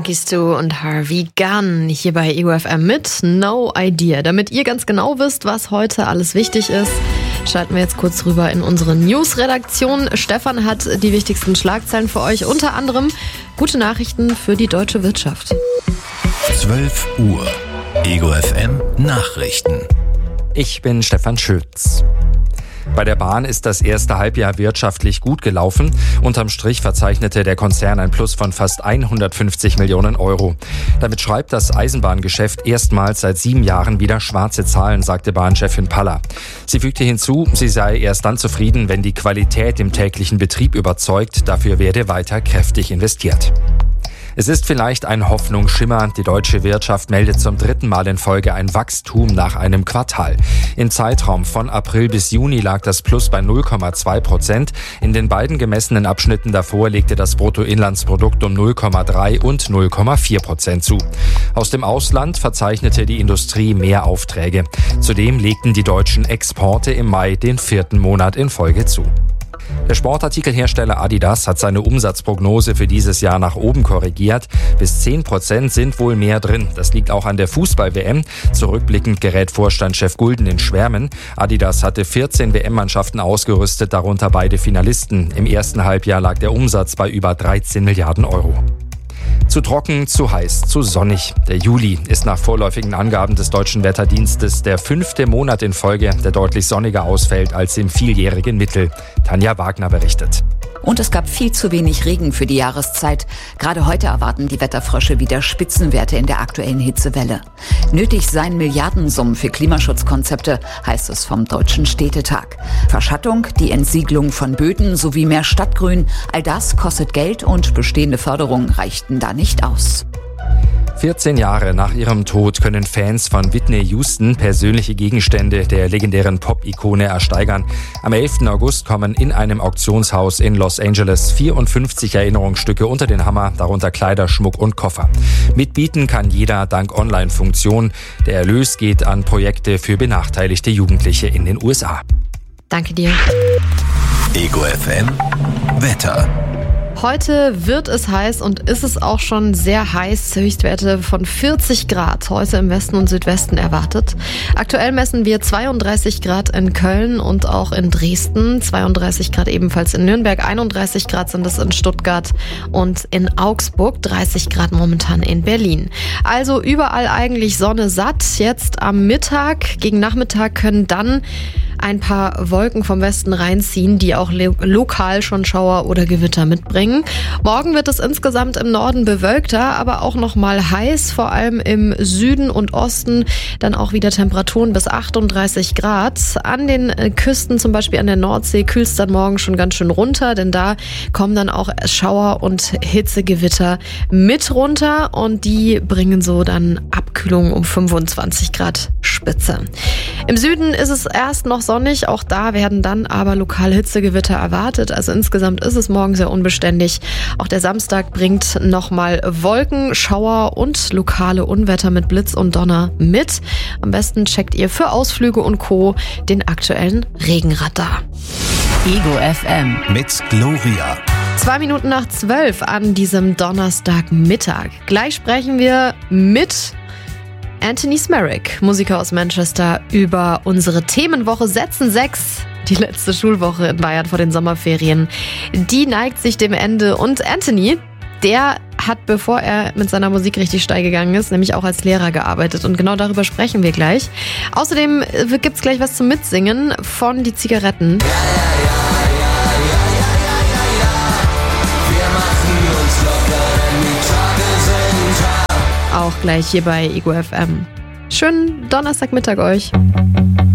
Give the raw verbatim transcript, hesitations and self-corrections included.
Junkies zwei und Harvey Gunn hier bei E U F M mit No Idea. Damit ihr ganz genau wisst, was heute alles wichtig ist, schalten wir jetzt kurz rüber in unsere News-Redaktion. Stefan hat die wichtigsten Schlagzeilen für euch, unter anderem gute Nachrichten für die deutsche Wirtschaft. zwölf Uhr, E U F M Nachrichten. Ich bin Stefan Schütz. Bei der Bahn ist das erste Halbjahr wirtschaftlich gut gelaufen. Unterm Strich verzeichnete der Konzern ein Plus von fast hundertfünfzig Millionen Euro. Damit schreibt das Eisenbahngeschäft erstmals seit sieben Jahren wieder schwarze Zahlen, sagte Bahnchefin Paller. Sie fügte hinzu, sie sei erst dann zufrieden, wenn die Qualität im täglichen Betrieb überzeugt. Dafür werde weiter kräftig investiert. Es ist vielleicht ein Hoffnungsschimmer. Die deutsche Wirtschaft meldet zum dritten Mal in Folge ein Wachstum nach einem Quartal. Im Zeitraum von April bis Juni lag das Plus bei null Komma zwei Prozent. In den beiden gemessenen Abschnitten davor legte das Bruttoinlandsprodukt um null Komma drei und null Komma vier Prozent zu. Aus dem Ausland verzeichnete die Industrie mehr Aufträge. Zudem legten die deutschen Exporte im Mai den vierten Monat in Folge zu. Der Sportartikelhersteller Adidas hat seine Umsatzprognose für dieses Jahr nach oben korrigiert. Bis zehn Prozent sind wohl mehr drin. Das liegt auch an der Fußball-W M. Zurückblickend gerät Vorstandschef Gulden in Schwärmen. Adidas hatte vierzehn W M-Mannschaften ausgerüstet, darunter beide Finalisten. Im ersten Halbjahr lag der Umsatz bei über dreizehn Milliarden Euro. Zu trocken, zu heiß, zu sonnig. Der Juli ist nach vorläufigen Angaben des Deutschen Wetterdienstes der fünfte Monat in Folge, der deutlich sonniger ausfällt als im vieljährigen Mittel. Tanja Wagner berichtet. Und es gab viel zu wenig Regen für die Jahreszeit. Gerade heute erwarten die Wetterfrösche wieder Spitzenwerte in der aktuellen Hitzewelle. Nötig seien Milliardensummen für Klimaschutzkonzepte, heißt es vom Deutschen Städtetag. Verschattung, die Entsiegelung von Böden sowie mehr Stadtgrün, all das kostet Geld und bestehende Förderungen reichten da nicht aus. vierzehn Jahre nach ihrem Tod können Fans von Whitney Houston persönliche Gegenstände der legendären Pop-Ikone ersteigern. Am elften August kommen in einem Auktionshaus in Los Angeles vierundfünfzig Erinnerungsstücke unter den Hammer, darunter Kleider, Schmuck und Koffer. Mitbieten kann jeder dank Online-Funktion. Der Erlös geht an Projekte für benachteiligte Jugendliche in den U S A. Danke dir. E U F M Wetter. Heute wird es heiß und ist es auch schon sehr heiß. Höchstwerte von vierzig Grad heute im Westen und Südwesten erwartet. Aktuell messen wir zweiunddreißig Grad in Köln und auch in Dresden. zweiunddreißig Grad ebenfalls in Nürnberg. einunddreißig Grad sind es in Stuttgart und in Augsburg. dreißig Grad momentan in Berlin. Also überall eigentlich Sonne satt. Jetzt am Mittag, gegen Nachmittag können dann ein paar Wolken vom Westen reinziehen, die auch lo- lokal schon Schauer oder Gewitter mitbringen. Morgen wird es insgesamt im Norden bewölkter, aber auch noch mal heiß, vor allem im Süden und Osten. Dann auch wieder Temperaturen bis achtunddreißig Grad. An den Küsten, zum Beispiel an der Nordsee, kühlt es dann morgen schon ganz schön runter, denn da kommen dann auch Schauer und Hitzegewitter mit runter und die bringen so dann Abkühlung um fünfundzwanzig Grad Spitze. Im Süden ist es erst noch sonnig, auch da werden dann aber lokal Hitzegewitter erwartet. Also insgesamt ist es morgen sehr unbeständig. Auch der Samstag bringt nochmal Wolken, Schauer und lokale Unwetter mit Blitz und Donner mit. Am besten checkt ihr für Ausflüge und Co. den aktuellen Regenradar. E U F M Mit Gloria. Zwei Minuten nach zwölf an diesem Donnerstagmittag. Gleich sprechen wir mit Anthony Smerrick, Musiker aus Manchester, über unsere Themenwoche Sätzen sechs. Die letzte Schulwoche in Bayern vor den Sommerferien. Die neigt sich dem Ende. Und Anthony, der hat, bevor er mit seiner Musik richtig steil gegangen ist, nämlich auch als Lehrer gearbeitet. Und genau darüber sprechen wir gleich. Außerdem gibt's gleich was zum Mitsingen von Die Zigaretten. Ja, ja, ja, ja, ja, ja, ja, ja. Wir machen uns locker, denn die Tage sind hart. Auch gleich hier bei E U F M. Schönen Donnerstagmittag euch.